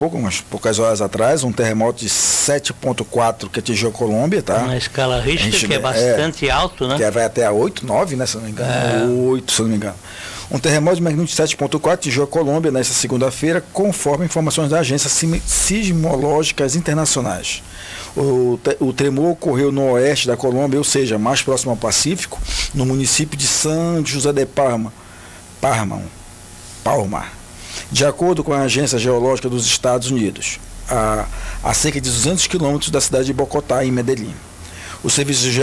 umas poucas horas atrás, um terremoto de 7,4 que atingiu a Colômbia, tá? Uma escala Richter que é bastante alto, né? Que vai até a 8, 9, né, se não me engano. 8, se não me engano. Um terremoto de magnitude 7,4 atingiu a Colômbia nesta segunda-feira, conforme informações da Agência Sismológicas Internacionais. O tremor ocorreu no oeste da Colômbia, ou seja, mais próximo ao Pacífico, no município de San José de Palma. De acordo com a Agência Geológica dos Estados Unidos, a cerca de 200 quilômetros da cidade de Bogotá, em Medellín. Os serviços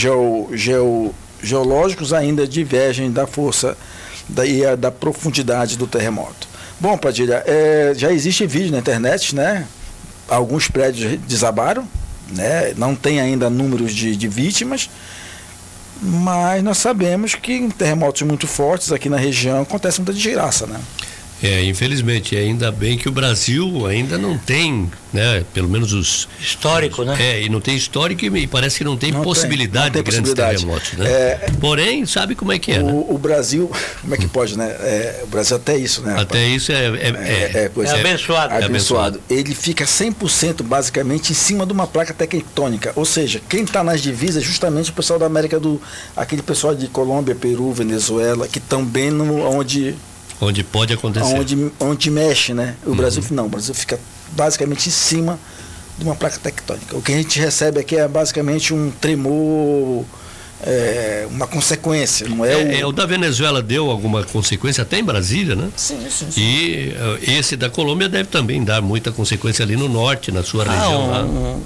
geológicos ainda divergem da força e da profundidade do terremoto. Bom, Padilha, já existe vídeo na internet, né? Alguns prédios desabaram, né? Não tem ainda números de vítimas, mas nós sabemos que em terremotos muito fortes aqui na região acontece muita desgraça, né? Infelizmente, ainda bem que o Brasil ainda não tem, né, pelo menos os... Histórico, né? E não tem histórico e parece que não tem possibilidade de grandes terremotos, né? Porém, sabe como é que é, né? O Brasil, como é que pode, né? O Brasil até isso, né? Até isso é abençoado. É abençoado. Ele fica 100% basicamente em cima de uma placa tectônica, ou seja, quem está nas divisas é justamente o pessoal da América aquele pessoal de Colômbia, Peru, Venezuela, que estão bem onde pode acontecer. Onde mexe, né? O Brasil não, o Brasil fica basicamente em cima de uma placa tectônica. O que a gente recebe aqui é basicamente um tremor, uma consequência, não é? O da Venezuela deu alguma consequência até em Brasília, né? Sim. E esse da Colômbia deve também dar muita consequência ali no norte, na sua região.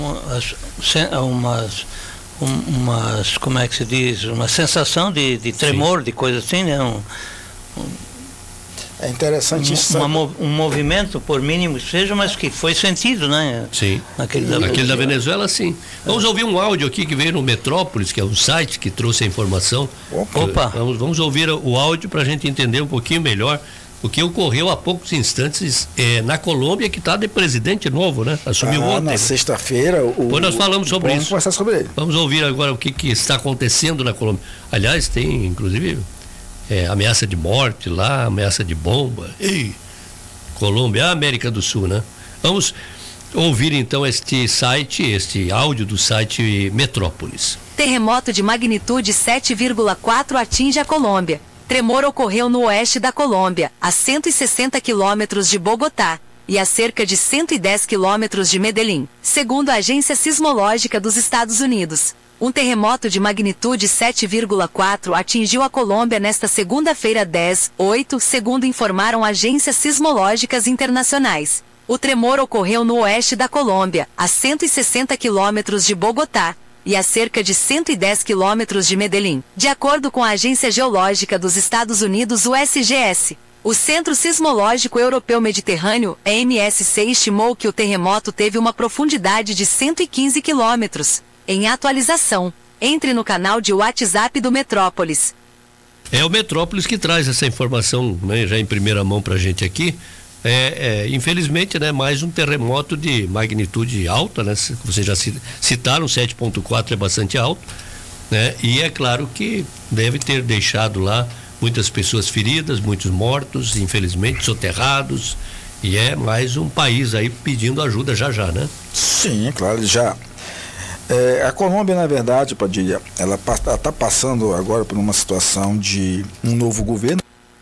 Como é que se diz? Uma sensação de tremor, de coisa assim, né? É interessante isso. Um movimento, por mínimo que seja, mas que foi sentido, né? Sim. Aquele da Venezuela, sim. Vamos ouvir um áudio aqui que veio no Metrópolis, que é um site que trouxe a informação. Opa! Vamos ouvir o áudio para a gente entender um pouquinho melhor o que ocorreu há poucos instantes na Colômbia, que está de presidente novo, né? Assumiu ontem. Na sexta-feira. Depois nós falamos sobre isso. Vamos conversar sobre ele. Vamos ouvir agora o que está acontecendo na Colômbia. Aliás, tem, inclusive... ameaça de morte lá, ameaça de bomba. Colômbia, América do Sul, né? Vamos ouvir então este áudio do site Metrópolis. Terremoto de magnitude 7,4 atinge a Colômbia. Tremor ocorreu no oeste da Colômbia, a 160 quilômetros de Bogotá e a cerca de 110 quilômetros de Medellín, segundo a Agência Sismológica dos Estados Unidos. Um terremoto de magnitude 7,4 atingiu a Colômbia nesta segunda-feira 10/8, segundo informaram agências sismológicas internacionais. O tremor ocorreu no oeste da Colômbia, a 160 quilômetros de Bogotá, e a cerca de 110 quilômetros de Medellín, de acordo com a Agência Geológica dos Estados Unidos, USGS. O Centro Sismológico Europeu Mediterrâneo, EMSC, estimou que o terremoto teve uma profundidade de 115 quilômetros. Em atualização, entre no canal de WhatsApp do Metrópolis. É o Metrópolis que traz essa informação, né, já em primeira mão para a gente aqui. Infelizmente, né, mais um terremoto de magnitude alta, né? Vocês já citaram, 7,4 é bastante alto, né? E é claro que deve ter deixado lá muitas pessoas feridas, muitos mortos, infelizmente, soterrados. E é mais um país aí pedindo ajuda já, né? Sim, claro, já. A Colômbia, na verdade, Padilha, ela está passando agora por uma situação de um novo governo,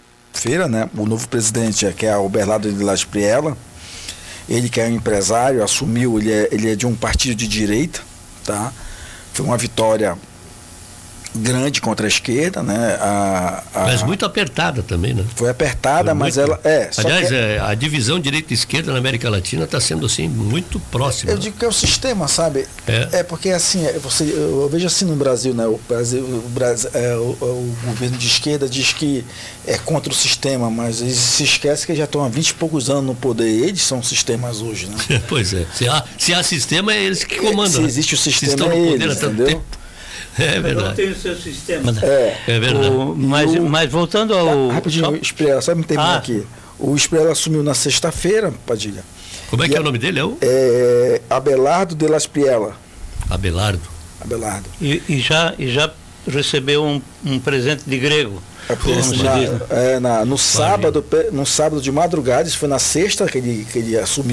né? O novo presidente, que é o Abelardo de Las Espriella, ele que é um empresário, assumiu, ele é de um partido de direita, tá? Foi uma vitória grande contra a esquerda, né? Mas muito apertada também, né? Foi apertada, mas ela aliás, a divisão direita e esquerda na América Latina está sendo assim muito próxima. Eu digo que é o sistema, sabe? Porque assim, eu vejo assim no Brasil, né? O governo de esquerda diz que é contra o sistema, mas eles se esquecem que já estão há 20 e poucos anos no poder. Eles são sistemas hoje, né? Pois é. Se há sistema, é eles que comandam. Se existe o sistema, é eles, entendeu? Tempo. É verdade. Não tem o seu sistema. É verdade. Mas voltando ao... Rapidinho, o Espriella, só me terminar aqui. O Espriella assumiu na sexta-feira, Padilha. Como é que é o nome dele? Abelardo de Las Espriella. Abelardo. E já recebeu um presente de grego. No sábado de madrugada, isso foi na sexta que ele assumiu